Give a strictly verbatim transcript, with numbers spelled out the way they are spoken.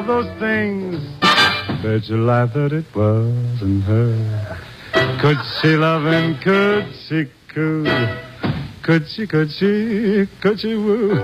those things. Bet your life that it wasn't her. Could she love him? Could she coo? Could she, could she, could she woo?